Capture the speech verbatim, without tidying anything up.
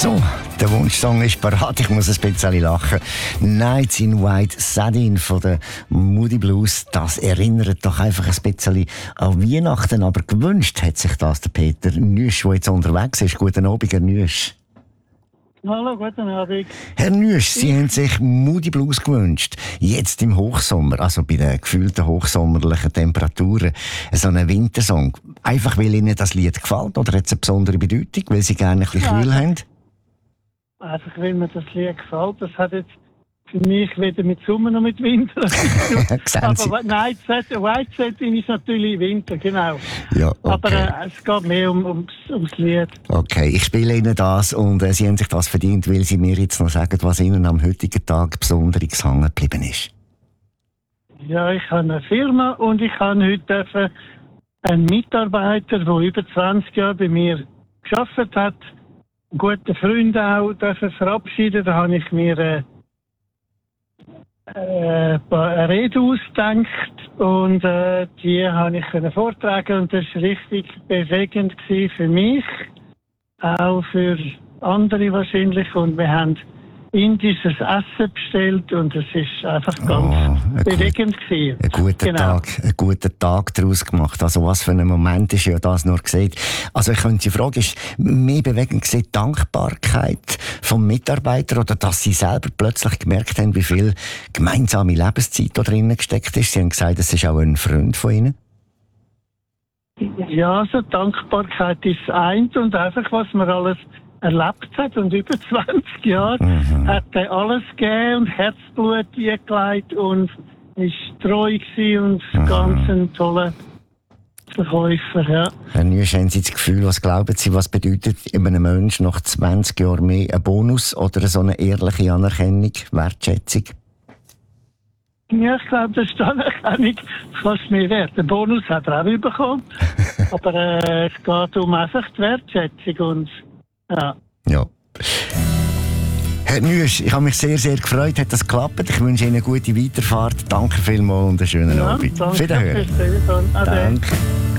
So, der Wunschsong ist parat. Ich muss ein bisschen lachen. Nights in White Satin von den Moody Blues. Das erinnert doch einfach ein bisschen an Weihnachten. Aber gewünscht hat sich das der Peter Nüsch, der jetzt unterwegs ist. Guten Abend, Herr Nüsch. Hallo, guten Abend. Herr Nüsch, Sie haben sich Moody Blues gewünscht. Jetzt im Hochsommer, also bei den gefühlten hochsommerlichen Temperaturen. So einen Wintersong. Einfach, weil Ihnen das Lied gefällt oder hat es eine besondere Bedeutung, weil Sie gerne ein bisschen kühl haben? Einfach, weil mir das Lied gefällt. Das hat jetzt für mich weder mit Sommer noch mit Winter. Aber nein, White Satin ist natürlich Winter, genau. Ja, okay. Aber äh, es geht mehr um, ums, ums Lied. Okay, ich spiele Ihnen das und äh, Sie haben sich das verdient, weil Sie mir jetzt noch sagen, was Ihnen am heutigen Tag besonders hängen geblieben ist. Ja, ich habe eine Firma und ich habe heute einen Mitarbeiter, der über zwanzig Jahre bei mir gearbeitet hat, einen guten Freund auch dürfen verabschieden. Da habe ich mir äh, äh, eine Rede ausgedacht und äh, die habe ich können vortragen und das war richtig bewegend gewesen für mich, auch für andere wahrscheinlich, und wir haben indisches Essen bestellt und es ist einfach ganz oh, bewegend gewesen. Ein guter genau. Tag, einen guten Tag daraus gemacht. Also was für ein Moment ist ja das nur gesehen. Also ich könnte die Frage, ist mehr bewegend gewesen, die Dankbarkeit vom Mitarbeiter oder dass Sie selber plötzlich gemerkt haben, wie viel gemeinsame Lebenszeit da drinnen gesteckt ist? Sie haben gesagt, es ist auch ein Freund von Ihnen. Ja, also Dankbarkeit ist das eine und einfach, was man alles erlebt hat, und über zwanzig Jahre mhm. hat er alles gegeben und Herzblut eingelegt und ist treu gewesen und mhm. ganz ein toller Verkäufer, ja. Herr Nüsch, haben Sie das Gefühl, was glauben Sie, was bedeutet einem Menschen nach zwanzig Jahren mehr ein Bonus oder so eine ehrliche Anerkennung, Wertschätzung? Ja, ich glaube, das ist die Anerkennung fast mehr wert. Den Bonus hat er auch bekommen, aber äh, es geht um einfach die Wertschätzung und ja. Ja. Herr Nüsch, ich habe mich sehr, sehr gefreut, hat das geklappt. Ich wünsche Ihnen eine gute Weiterfahrt. Danke vielmals und einen schönen ja, Abend. Danke. Wiederhören. Danke.